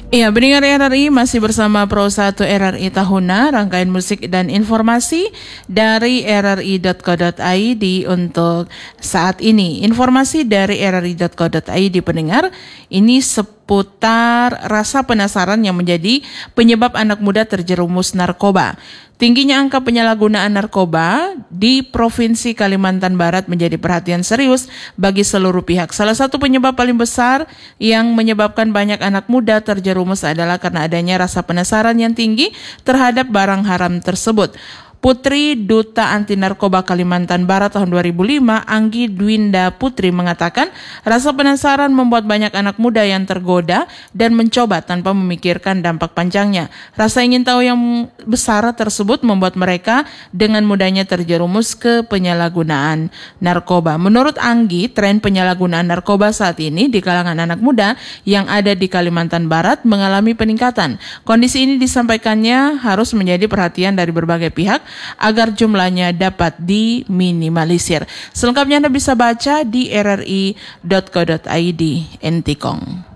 Iya, pendengar RRI masih bersama Pro 1 RRI Tahuna, rangkaian musik dan informasi dari rri.co.id untuk saat ini. Informasi dari rri.co.id pendengar, ini seputar rasa penasaran yang menjadi penyebab anak muda terjerumus narkoba. Tingginya angka penyalahgunaan narkoba di Provinsi Kalimantan Barat menjadi perhatian serius bagi seluruh pihak. Salah satu penyebab paling besar yang menyebabkan banyak anak muda terjerumus adalah karena adanya rasa penasaran yang tinggi terhadap barang haram tersebut. Putri Duta Anti Narkoba Kalimantan Barat tahun 2005, Anggi Dwinda Putri mengatakan rasa penasaran membuat banyak anak muda yang tergoda dan mencoba tanpa memikirkan dampak panjangnya. Rasa ingin tahu yang besar tersebut membuat mereka dengan mudahnya terjerumus ke penyalahgunaan narkoba. Menurut Anggi, tren penyalahgunaan narkoba saat ini di kalangan anak muda yang ada di Kalimantan Barat mengalami peningkatan. Kondisi ini disampaikannya harus menjadi perhatian dari berbagai pihak agar jumlahnya dapat diminimalisir. Selengkapnya Anda bisa baca di rri.co.id. Entikong.